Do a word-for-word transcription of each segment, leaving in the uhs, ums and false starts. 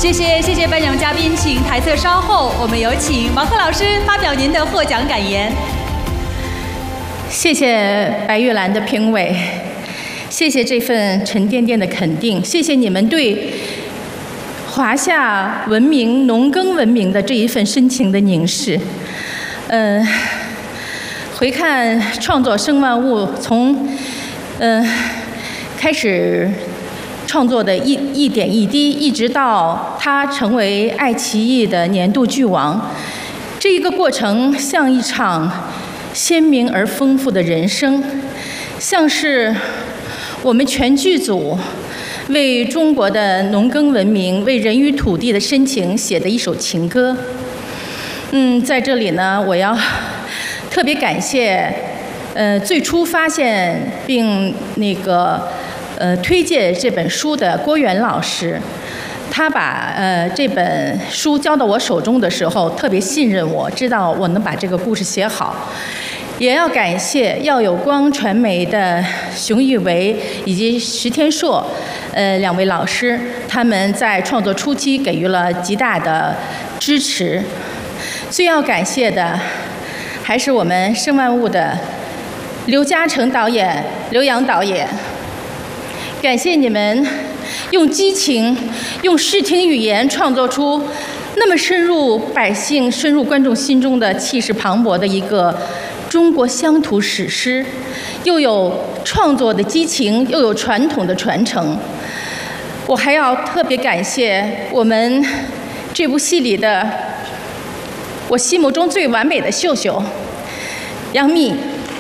谢谢谢谢颁奖嘉宾，请台侧稍后，我们有请王鹤老师发表您的获奖感言。 谢谢白玉兰的评委，谢谢这份沉甸甸的肯定，谢谢你们对华夏文明、农耕文明的这一份深情的凝视。嗯、呃，回看创作生万物，从嗯、呃、开始创作的一一点一滴，一直到它成为爱奇艺的年度剧王，这一个过程像一场鲜明而丰富的人生，像是我们全剧组为中国的农耕文明、为人与土地的深情写的一首情歌。嗯，在这里呢，我要特别感谢，呃，最初发现并那个呃推荐这本书的郭源老师，他把呃这本书交到我手中的时候，特别信任我，知道我能把这个故事写好。也要感谢耀有光传媒的熊玉维以及石天硕，呃两位老师，他们在创作初期给予了极大的支持。最要感谢的还是我们生万物的刘嘉诚导演、刘洋导演，感谢你们用激情、用视听语言创作出那么深入百姓、深入观众心中的气势磅礴的一个中国乡土史诗，又有创作的激情，又有传统的传承。我还要特别感谢我们这部戏里的我心目中最完美的秀秀杨幂，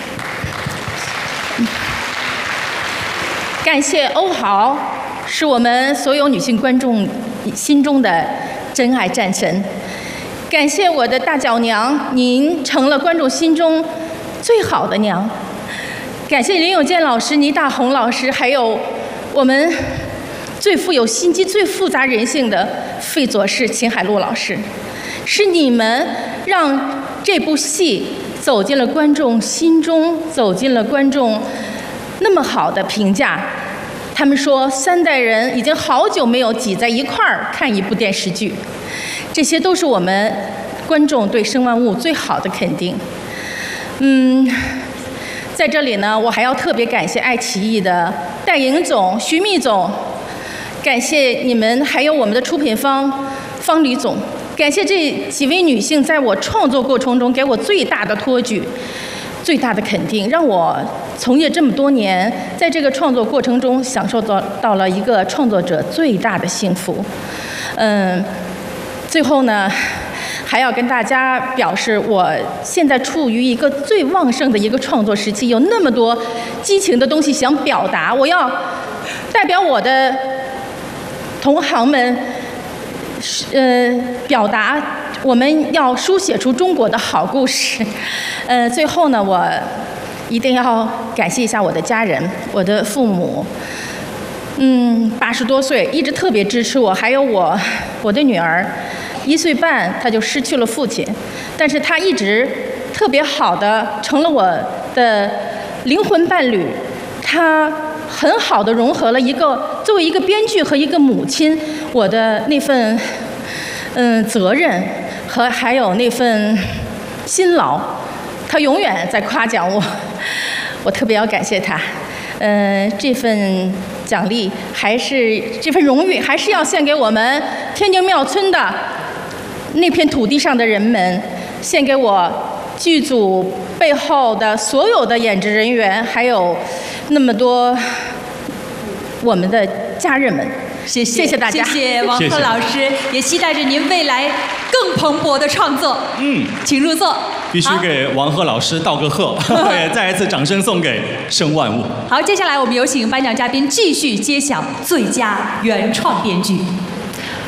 感谢欧豪，是我们所有女性观众心中的真爱战神。感谢我的大脚娘，您成了观众心中最好的娘。感谢林永健老师、倪大红老师，还有我们最富有心机、最复杂人性的费佐士、秦海璐老师，是你们让这部戏走进了观众心中，走进了观众那么好的评价。他们说，三代人已经好久没有挤在一块儿看一部电视剧。这些都是我们观众对生万物最好的肯定。嗯，在这里呢，我还要特别感谢爱奇艺的戴颖总、徐密总，感谢你们，还有我们的出品方方吕总，感谢这几位女性在我创作过程中给我最大的托举、最大的肯定，让我从业这么多年，在这个创作过程中享受到到了一个创作者最大的幸福。嗯。最后呢，还要跟大家表示，我现在处于一个最旺盛的一个创作时期，有那么多激情的东西想表达，我要代表我的同行们，呃，表达我们要书写出中国的好故事。呃，最后呢，我一定要感谢一下我的家人，我的父母。嗯，八十多岁一直特别支持我，还有我我的女儿，一岁半她就失去了父亲，但是她一直特别好的成了我的灵魂伴侣，她很好的融合了一个作为一个编剧和一个母亲我的那份嗯责任和还有那份辛劳，她永远在夸奖我，我特别要感谢她。嗯、呃，这份奖励还是这份荣誉，还是要献给我们天津庙村的那片土地上的人们，献给我剧组背后的所有的演职人员，还有那么多我们的家人们。 谢谢， 谢谢大家， 谢谢王鹤老师，也期待着您未来更蓬勃的创作。嗯，请入座。 必须给王鹤老师道个贺，也再一次掌声送给生万物。 好，接下来我们有请颁奖嘉宾继续揭晓最佳原创编剧。